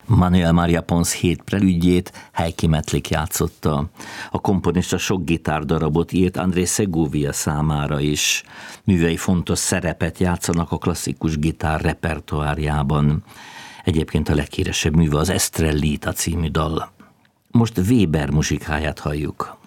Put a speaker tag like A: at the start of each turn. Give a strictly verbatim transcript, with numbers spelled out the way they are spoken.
A: Manuel Maria Pons hét prelüdjét Heikki Metlik játszotta. A komponista sok gitárdarabot írt André Segovia számára is. Művei fontos szerepet játszanak a klasszikus gitár repertoárjában. Egyébként a leghíresebb műve az Estrellita című dal. Most Weber muzsikáját halljuk.